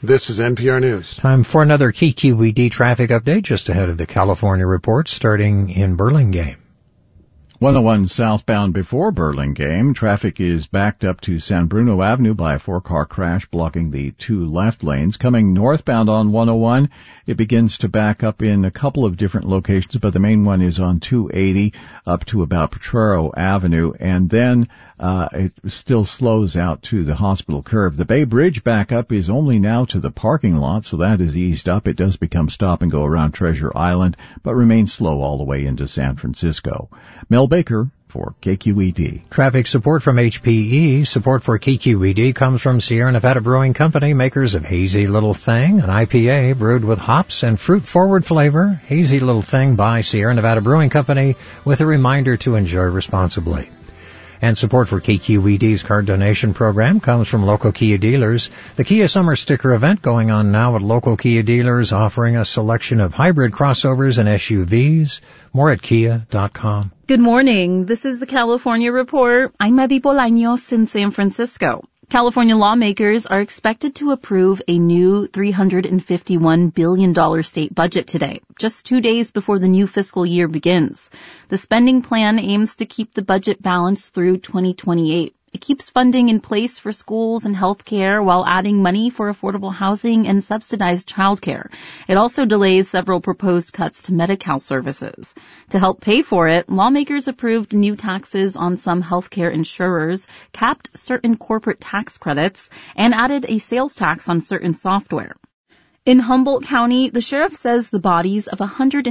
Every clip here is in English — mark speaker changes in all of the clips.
Speaker 1: This is NPR News.
Speaker 2: Time for another KQED traffic update just ahead of the California report starting in Burlingame.
Speaker 3: 101 southbound before Burlingame. Traffic is backed up to San Bruno Avenue by a 4-car crash blocking the 2 left lanes. Coming northbound on 101, it begins to back up in a couple of different locations, but the main one is on 280 up to about Potrero Avenue, and then it still slows out to the hospital curve. The Bay Bridge backup is only now to the parking lot, so that is eased up. It does become stop and go around Treasure Island, but remains slow all the way into San Francisco. Mel Baker for KQED.
Speaker 2: Traffic support from HPE. Support for KQED comes from Sierra Nevada Brewing Company, makers of Hazy Little Thing, an IPA brewed with hops and fruit-forward flavor. Hazy Little Thing by Sierra Nevada Brewing Company, with a reminder to enjoy responsibly. And support for KQED's card donation program comes from local Kia dealers. The Kia Summer Sticker event going on now at local Kia dealers, offering a selection of hybrid crossovers and SUVs. More at kia.com.
Speaker 4: Good morning. This is the California Report. I'm Maddie Bolaños in San Francisco. California lawmakers are expected to approve a new $351 billion state budget today, just 2 days before the new fiscal year begins. The spending plan aims to keep the budget balanced through 2028. It keeps funding in place for schools and health care while adding money for affordable housing and subsidized childcare. It also delays several proposed cuts to Medi-Cal services. To help pay for it, lawmakers approved new taxes on some healthcare insurers, capped certain corporate tax credits, and added a sales tax on certain software. In Humboldt County, the sheriff says the bodies of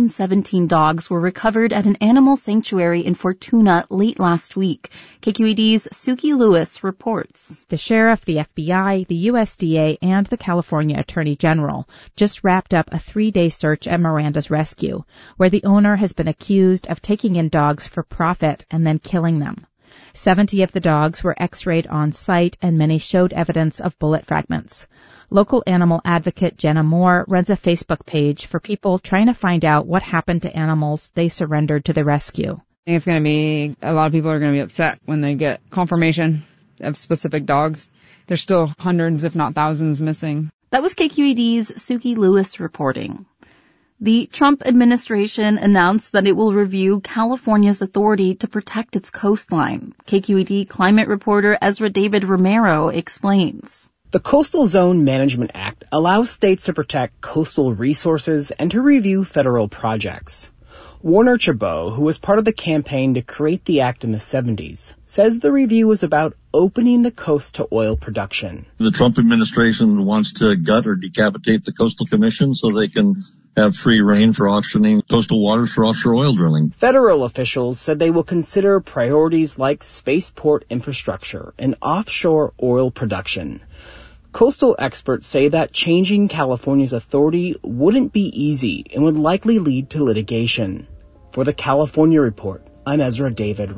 Speaker 4: 117 dogs were recovered at an animal sanctuary in Fortuna late last week. KQED's Suki Lewis reports.
Speaker 5: The sheriff, the FBI, the USDA, and the California Attorney General just wrapped up a 3-day search at Miranda's Rescue, where the owner has been accused of taking in dogs for profit and then killing them. 70 of the dogs were x-rayed on site, and many showed evidence of bullet fragments. Local animal advocate Jenna Moore runs a Facebook page for people trying to find out what happened to animals they surrendered to the rescue.
Speaker 6: I think it's going to be, a lot of people are going to be upset when they get confirmation of specific dogs. There's still hundreds, if not thousands, missing.
Speaker 4: That was KQED's Suki Lewis reporting. The Trump administration announced that it will review California's authority to protect its coastline. KQED climate reporter Ezra David Romero explains.
Speaker 7: The Coastal Zone Management Act allows states to protect coastal resources and to review federal projects. Warner Chabot, who was part of the campaign to create the act in the 70s, says the review is about opening the coast to oil production.
Speaker 8: The Trump administration wants to gut or decapitate the Coastal Commission so they can have free reign for auctioning coastal waters for offshore oil drilling.
Speaker 7: Federal officials said they will consider priorities like spaceport infrastructure and offshore oil production. Coastal experts say that changing California's authority wouldn't be easy and would likely lead to litigation. For the California Report, I'm Ezra David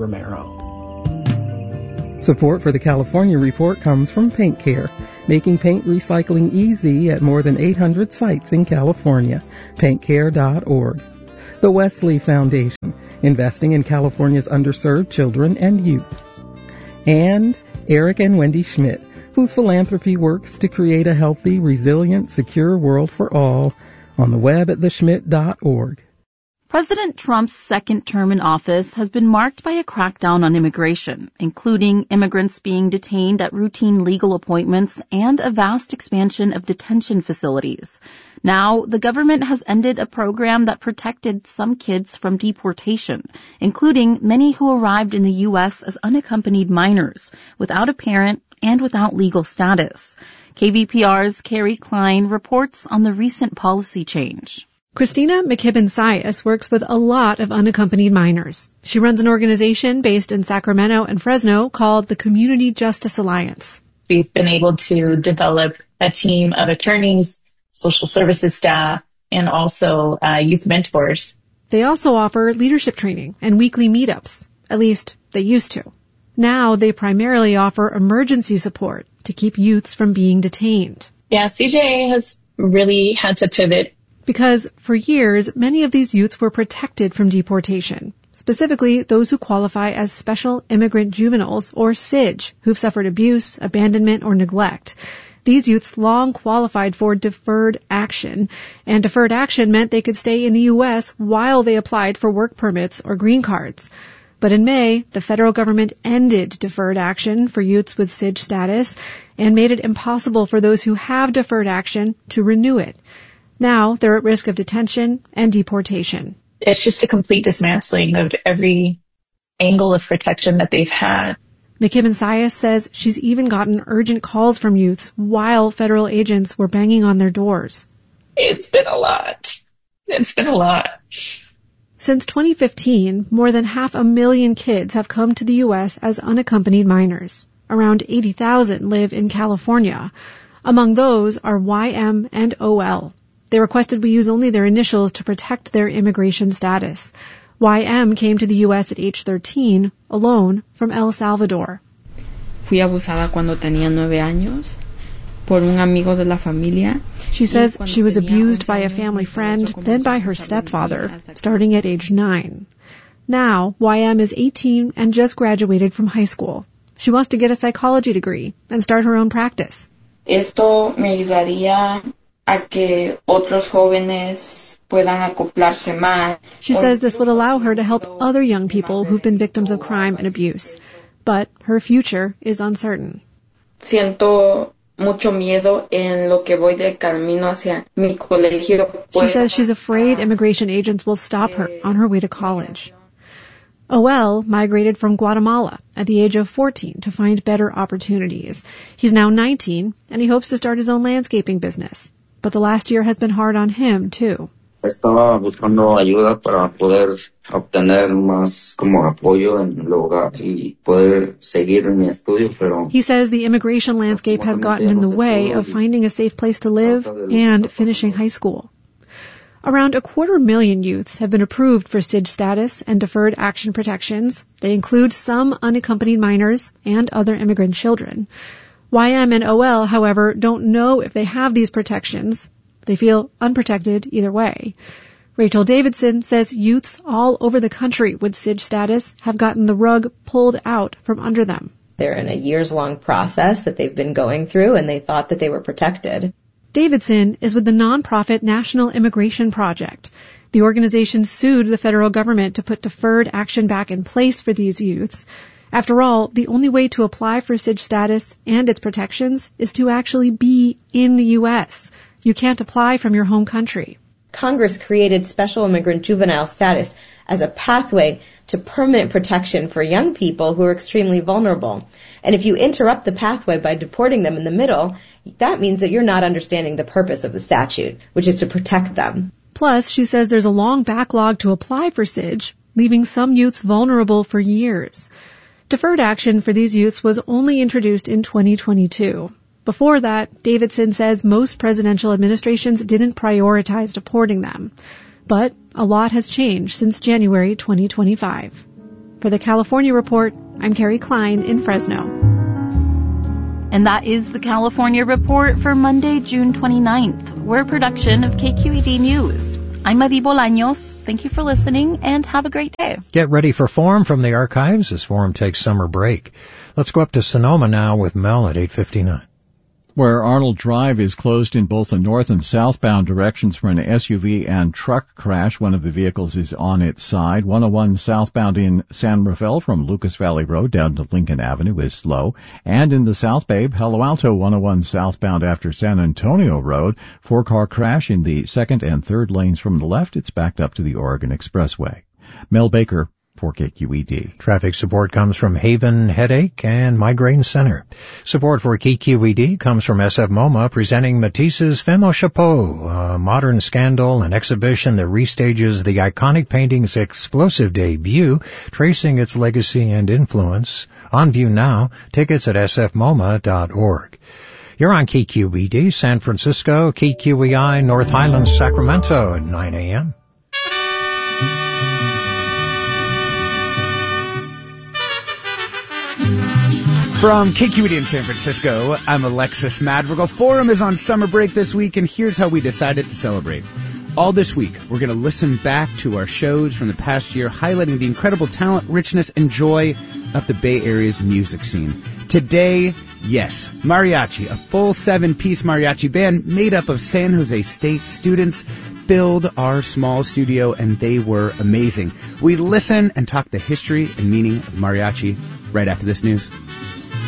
Speaker 7: Romero.
Speaker 9: Support for the California Report comes from Paint Care, making paint recycling easy at more than 800 sites in California. PaintCare.org. The Wesley Foundation, investing in California's underserved children and youth. And Eric and Wendy Schmidt, whose philanthropy works to create a healthy, resilient, secure world for all, on the web at theschmidt.org.
Speaker 4: President Trump's second term in office has been marked by a crackdown on immigration, including immigrants being detained at routine legal appointments and a vast expansion of detention facilities. Now, the government has ended a program that protected some kids from deportation, including many who arrived in the U.S. as unaccompanied minors, without a parent and without legal status. KVPR's Carrie Klein reports on the recent policy change.
Speaker 10: Christina McKibben-Sias works with a lot of unaccompanied minors. She runs an organization based in Sacramento and Fresno called the Community Justice Alliance.
Speaker 11: We've been able to develop a team of attorneys, social services staff, and also youth mentors.
Speaker 10: They also offer leadership training and weekly meetups. At least, they used to. Now, they primarily offer emergency support to keep youths from being detained.
Speaker 11: Yeah, CJA has really had to pivot.
Speaker 10: Because for years, many of these youths were protected from deportation, specifically those who qualify as Special Immigrant Juveniles, or SIJ, who've suffered abuse, abandonment, or neglect. These youths long qualified for deferred action, and deferred action meant they could stay in the U.S. while they applied for work permits or green cards. But in May, the federal government ended deferred action for youths with SIDGE status and made it impossible for those who have deferred action to renew it. Now they're at risk of detention and deportation.
Speaker 11: It's just a complete dismantling of every angle of protection that they've had.
Speaker 10: McKibben-Sias says she's even gotten urgent calls from youths while federal agents were banging on their doors.
Speaker 11: It's been a lot. It's been a lot.
Speaker 10: Since 2015, more than 500,000 kids have come to the U.S. as unaccompanied minors. Around 80,000 live in California. Among those are YM and OL. They requested we use only their initials to protect their immigration status. YM came to the U.S. at age 13, alone, from El Salvador.
Speaker 1: Fui abusada cuando tenía 9 años por un amigo de la familia.
Speaker 10: She says she was abused by a family friend, then by her stepfather, starting at age 9. Now, YM is 18 and just graduated from high school. She wants to get a psychology degree and start her own practice.
Speaker 1: Esto me ayudaría a que otros jóvenes puedan acoplarse más.
Speaker 10: She says this would allow her to help other young people who've been victims of crime and abuse. But her future is uncertain.
Speaker 1: Siento mucho miedo en lo que voy de camino hacia mi colegio.
Speaker 10: She says she's afraid immigration agents will stop her on her way to college. OL migrated from Guatemala at the age of 14 to find better opportunities. He's now 19, and he hopes to start his own landscaping business. But the last year has been hard on him, too.
Speaker 12: Estaba buscando ayuda para poder obtener más como apoyo en el hogar y poder seguir en mi estudio, pero...
Speaker 10: He says the immigration landscape has gotten in the way of finding a safe place to live and finishing high school. Around 250,000 youths have been approved for SIDGE status and deferred action protections. They include some unaccompanied minors and other immigrant children. YM and OL, however, don't know if they have these protections. They feel unprotected either way. Rachel Davidson says youths all over the country with SIDGE status have gotten the rug pulled out from under them.
Speaker 13: They're in a years-long process that they've been going through, and they thought that they were protected.
Speaker 10: Davidson is with the nonprofit National Immigration Project. The organization sued the federal government to put deferred action back in place for these youths. After all, the only way to apply for SIDGE status and its protections is to actually be in the U.S. You can't apply from your home country.
Speaker 13: Congress created special immigrant juvenile status as a pathway to permanent protection for young people who are extremely vulnerable. And if you interrupt the pathway by deporting them in the middle, that means that you're not understanding the purpose of the statute, which is to protect them.
Speaker 10: Plus, she says there's a long backlog to apply for SIDGE, leaving some youths vulnerable for years. Deferred action for these youths was only introduced in 2022. Before that, Davidson says most presidential administrations didn't prioritize deporting them. But a lot has changed since January 2025. For the California Report, I'm Carrie Klein in Fresno.
Speaker 4: And that is the California Report for Monday, June 29th. We're a production of KQED News. I'm Madi Bolaños. Thank you for listening and have a great day.
Speaker 2: Get ready for Forum from the archives as Forum takes summer break. Let's go up to Sonoma now with Mel at 8:59.
Speaker 3: Where Arnold Drive is closed in both the north and southbound directions for an SUV and truck crash. One of the vehicles is on its side. 101 southbound in San Rafael from Lucas Valley Road down to Lincoln Avenue is slow. And in the South Bay, Palo Alto 101 southbound after San Antonio Road. 4-car crash in the second and third lanes from the left. It's backed up to the Oregon Expressway. Mel Baker for KQED.
Speaker 2: Traffic support comes from Haven Headache and Migraine Center. Support for KQED comes from SF MoMA presenting Matisse's Femme au Chapeau, a modern scandal and exhibition that restages the iconic painting's explosive debut, tracing its legacy and influence. On view now. Tickets at sfmoma.org. You're on KQED San Francisco, KQEI North Highlands, Sacramento at 9 a.m.
Speaker 14: From KQED in San Francisco, I'm Alexis Madrigal. Forum is on summer break this week, and here's how we decided to celebrate. All this week, we're going to listen back to our shows from the past year, highlighting the incredible talent, richness, and joy of the Bay Area's music scene. Today, yes, mariachi, a full 7-piece mariachi band made up of San Jose State students, filled our small studio, and they were amazing. We listen and talk the history and meaning of mariachi right after this news.